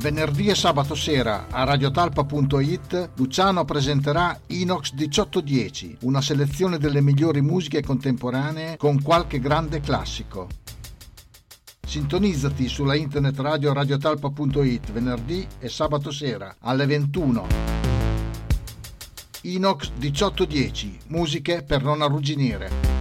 Venerdì e sabato sera a radiotalpa.it Luciano presenterà Inox 1810, una selezione delle migliori musiche contemporanee con qualche grande classico. Sintonizzati sulla internet radio radiotalpa.it venerdì e sabato sera alle 21. Inox 1810, musiche per non arrugginire.